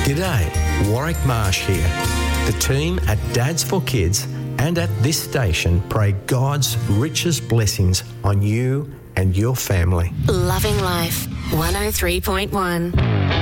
G'day, Warwick Marsh here. The team at Dads for Kids and at this station pray God's richest blessings on you and your family. Loving Life 103.1.